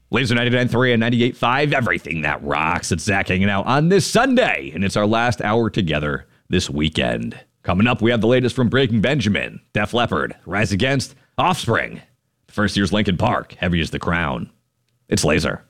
Laser 99.3 and 98.5, everything that rocks. It's Zach hanging out on this Sunday, and it's our last hour together this weekend. Coming up, we have the latest from Breaking Benjamin, Def Leppard, Rise Against, Offspring, the first year's Linkin Park, Heavy as the Crown. It's Laser.